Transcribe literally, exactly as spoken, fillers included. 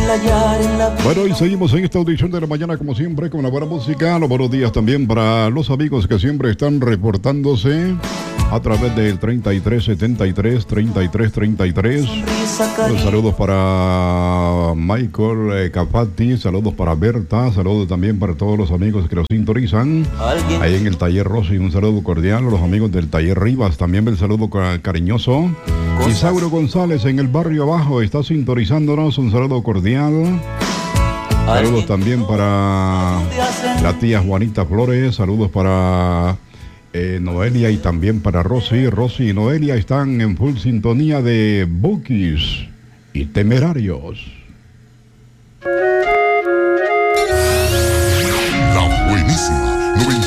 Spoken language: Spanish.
Bueno, y seguimos en esta audición de la mañana como siempre con la buena música. Los buenos días también para los amigos que siempre están reportándose a través del treinta y tres setenta y tres, treinta y tres treinta y tres. Los saludos para Michael eh, Capati, saludos para Berta, saludos también para todos los amigos que nos sintonizan ahí en el Taller Rossi. Un saludo cordial a los amigos del Taller Rivas, también el saludo cariñoso. Isauro González en el barrio abajo está sintonizándonos, un saludo cordial. Saludos también para la tía Juanita Flores, saludos para eh, Noelia y también para Rosy. Rosy y Noelia están en full sintonía de Bookies y Temerarios. La buenísima.